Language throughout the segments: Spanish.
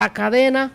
la cadena,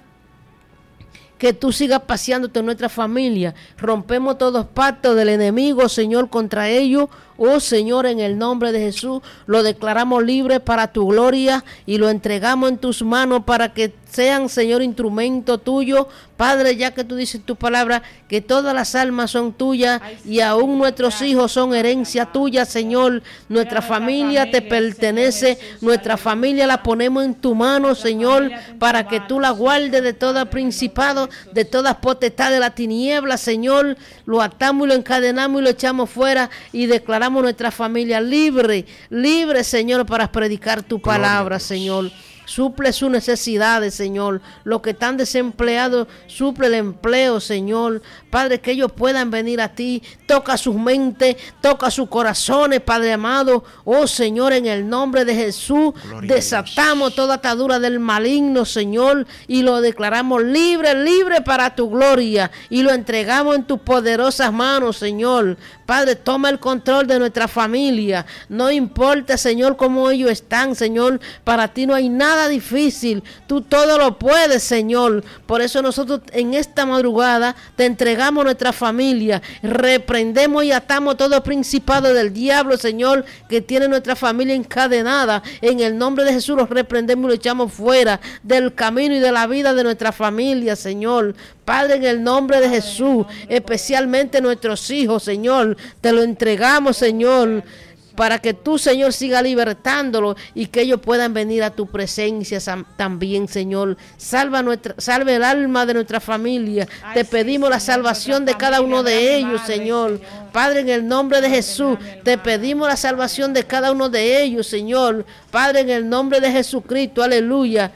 que tú sigas paseándote en nuestra familia. Rompemos todos pactos del enemigo, Señor, contra ellos. Oh Señor, en el nombre de Jesús, lo declaramos libre para tu gloria y lo entregamos en tus manos para que sean, Señor, instrumento tuyo. Padre, ya que tú dices en tu palabra que todas las almas son tuyas y aún nuestros hijos son herencia tuya, Señor. Nuestra familia te pertenece, nuestra familia la ponemos en tu mano, Señor, para que tú la guardes de todo principado, de todas potestades de la tiniebla, Señor. Lo atamos y lo encadenamos y lo echamos fuera y declaramos nuestra familia libre, Señor, para predicar tu palabra, Señor. Suple sus necesidades, Señor. Los que están desempleados, suple el empleo, Señor. Padre, que ellos puedan venir a ti. Toca sus mentes, toca sus corazones, Padre amado. Oh, Señor, en el nombre de Jesús, desatamos toda atadura del maligno, Señor, y lo declaramos libre para tu gloria. Y lo entregamos en tus poderosas manos, Señor. Padre, toma el control de nuestra familia. No importa, Señor, cómo ellos están, Señor. Para ti no hay nada difícil, tú todo lo puedes, Señor. Por eso nosotros en esta madrugada te entregamos nuestra familia, reprendemos y atamos todo principado del diablo, Señor, que tiene nuestra familia encadenada. En el nombre de Jesús los reprendemos y lo echamos fuera del camino y de la vida de nuestra familia, Señor. Padre, en el nombre de Jesús, especialmente nuestros hijos, Señor, te lo entregamos, Señor, para que tú, Señor, siga libertándolo y que ellos puedan venir a tu presencia también, Señor. Salve el alma de nuestra familia. Te pedimos la salvación de cada uno de ellos, Señor. Padre, en el nombre de Jesús, te pedimos la salvación de cada uno de ellos, Señor. Padre, en el nombre de Jesucristo, aleluya.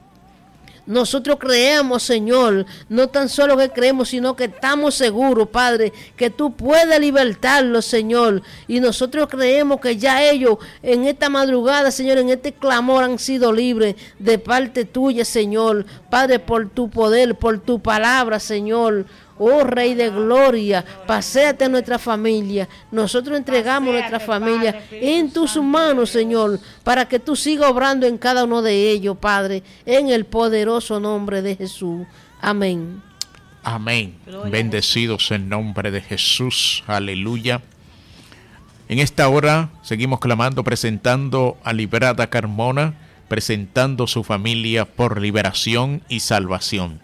Nosotros creemos, Señor, no tan solo que creemos, sino que estamos seguros, Padre, que tú puedes libertarlos, Señor. Y nosotros creemos que ya ellos en esta madrugada, Señor, en este clamor han sido libres de parte tuya, Señor. Padre, por tu poder, por tu palabra, Señor. Oh Rey de Gloria, paséate en nuestra familia. Nosotros entregamos nuestra familia en tus manos, Señor, para que tú sigas obrando en cada uno de ellos, Padre, en el poderoso nombre de Jesús. Amén. Amén. Bendecidos en nombre de Jesús. Aleluya. En esta hora seguimos clamando, presentando a Liberata Carmona, presentando su familia por liberación y salvación.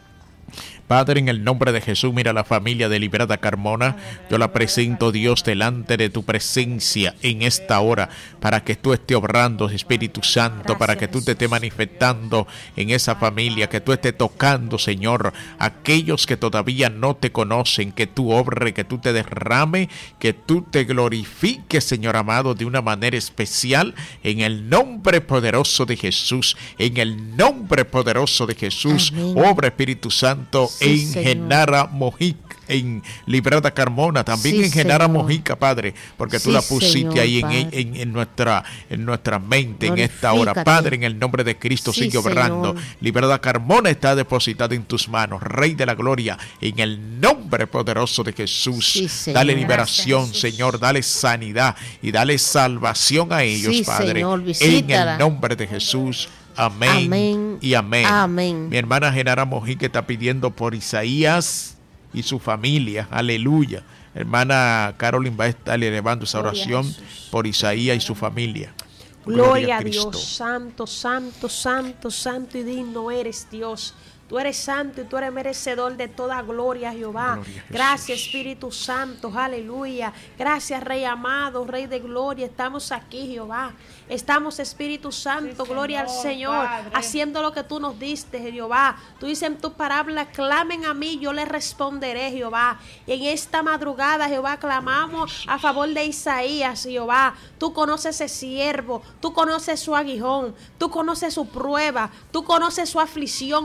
Padre, en el nombre de Jesús, mira la familia de Liberata Carmona. Yo la presento, Dios, delante de tu presencia en esta hora, para que tú estés obrando, Espíritu Santo, para que tú te estés manifestando en esa familia, que tú estés tocando, Señor, aquellos que todavía no te conocen, que tú obres, que tú te derrame, que tú te glorifiques, Señor amado, de una manera especial, en el nombre poderoso de Jesús, en el nombre poderoso de Jesús. Amén. Obra, Espíritu Santo, sí, en Genara Mojica, en Liberata Carmona, también sí, en Genara Mojica, Padre, porque sí, tú la pusiste, Señor, ahí en nuestra mente en esta hora. Padre, en el nombre de Cristo, sí, sigue obrando. Liberata Carmona está depositada en tus manos, Rey de la Gloria, en el nombre poderoso de Jesús. Sí, dale liberación, gracias, Señor, dale sanidad y dale salvación a ellos, sí, Padre, Señor, en el nombre de Jesús. Amén, amén y amén. Amén. Mi hermana Genara Mojica está pidiendo por Isaías y su familia. Aleluya. Hermana Carolyn va a estar elevando esa oración por Isaías y su familia. Gloria a Dios. Santo, santo, santo, santo y digno eres, Dios. Tú eres santo y tú eres merecedor de toda gloria, Jehová. Gloria, gracias, Espíritu Santo, aleluya. Gracias, Rey amado, Rey de gloria. Estamos aquí, Jehová. Estamos, Espíritu Santo, sí, gloria al Señor, Padre, haciendo lo que tú nos diste, Jehová. Tú dices en tu palabra, clamen a mí, yo les responderé, Jehová. Y en esta madrugada, Jehová, clamamos a favor de Isaías, Jehová. Tú conoces ese siervo, tú conoces su aguijón, tú conoces su prueba, tú conoces su aflicción, Jehová.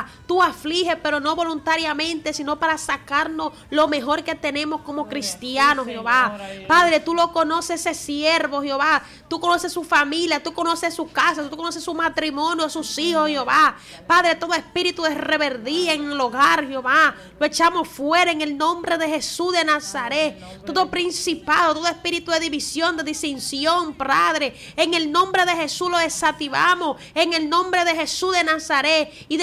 Jehová. Tú afliges, pero no voluntariamente, sino para sacarnos lo mejor que tenemos como cristianos, Jehová. Padre, tú lo conoces, ese siervo, Jehová. Tú conoces su familia, tú conoces su casa, tú conoces su matrimonio, sus hijos, Jehová. Padre, todo espíritu de rebeldía en el hogar, Jehová, lo echamos fuera en el nombre de Jesús de Nazaret. Todo principado, todo espíritu de división, de disensión, Padre, en el nombre de Jesús lo desactivamos, en el nombre de Jesús de Nazaret, y